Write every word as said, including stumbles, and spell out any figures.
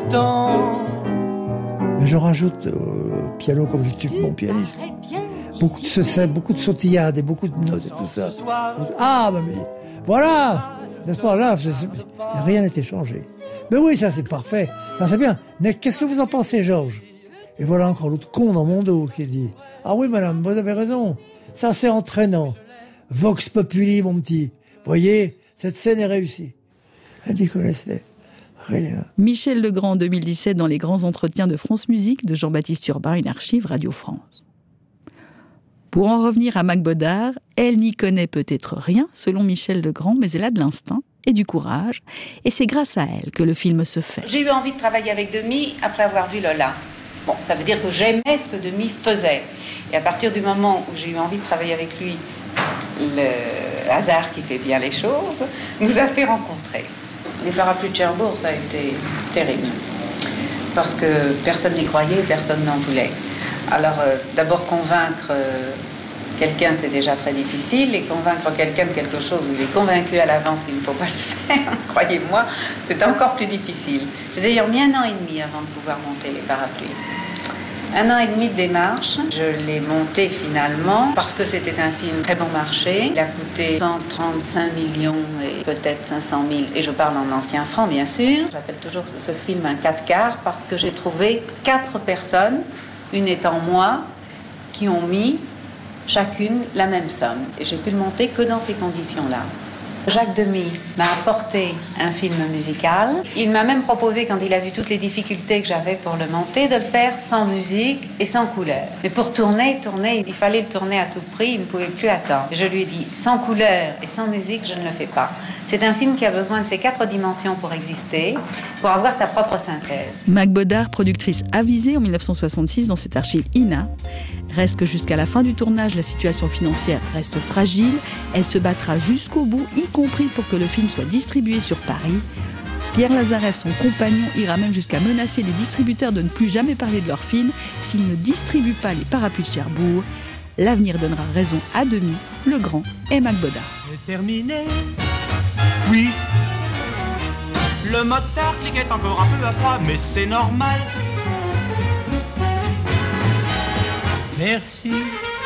temps. Mais je rajoute au piano, comme je suis bon pianiste, beaucoup de, beaucoup de sautillades et beaucoup de notes et tout ça. Ah, ben, mais voilà, n'est-ce pas, là, c'est, c'est, rien n'était changé. Mais oui, ça c'est parfait, ça c'est bien. Mais qu'est-ce que vous en pensez, Georges? Et voilà encore l'autre con dans mon dos qui dit « Ah oui, madame, vous avez raison, ça c'est entraînant. Vox populi, mon petit. Voyez, cette scène est réussie. » Elle n'y connaissait rien. Michel Legrand, deux mille dix-sept, dans les grands entretiens de France Musique de Jean-Baptiste Urbain, une archive Radio France. Pour en revenir à Mac Bodar, elle n'y connaît peut-être rien, selon Michel Legrand, mais elle a de l'instinct et du courage, et c'est grâce à elle que le film se fait. J'ai eu envie de travailler avec Demy après avoir vu Lola. Bon, ça veut dire que j'aimais ce que Demy faisait. Et à partir du moment où j'ai eu envie de travailler avec lui, le hasard qui fait bien les choses nous a fait rencontrer. Les parapluies de Cherbourg, ça a été terrible. Parce que personne n'y croyait, personne n'en voulait. Alors, euh, d'abord convaincre euh, quelqu'un, c'est déjà très difficile. Et convaincre quelqu'un de quelque chose où il est convaincu à l'avance qu'il ne faut pas le faire, croyez-moi, c'est encore plus difficile. J'ai d'ailleurs mis un an et demi avant de pouvoir monter les parapluies. Un an et demi de démarche. Je l'ai monté finalement parce que c'était un film très bon marché. Il a coûté cent trente-cinq millions et peut-être cinq cent mille. Et je parle en anciens francs, bien sûr. J'appelle toujours ce film un quatre quarts parce que j'ai trouvé quatre personnes, une étant moi, qui ont mis chacune la même somme. Et j'ai pu le monter que dans ces conditions-là. Jacques Demy m'a apporté un film musical. Il m'a même proposé, quand il a vu toutes les difficultés que j'avais pour le monter, de le faire sans musique et sans couleur. Mais pour tourner, tourner, il fallait le tourner à tout prix, il ne pouvait plus attendre. Je lui ai dit, sans couleur et sans musique, je ne le fais pas. C'est un film qui a besoin de ces quatre dimensions pour exister, pour avoir sa propre synthèse. Mac Bodar, productrice avisée en dix-neuf cent soixante-six dans cette archive I N A, reste que jusqu'à la fin du tournage, la situation financière reste fragile. Elle se battra jusqu'au bout, y compris pour que le film soit distribué sur Paris. Pierre Lazareff, son compagnon, ira même jusqu'à menacer les distributeurs de ne plus jamais parler de leur film s'ils ne distribuent pas les parapluies de Cherbourg. L'avenir donnera raison à Demy, Legrand et Mac Bodar. C'est terminé. Oui. Le moteur cliquait encore un peu à froid, mais c'est normal. Merci.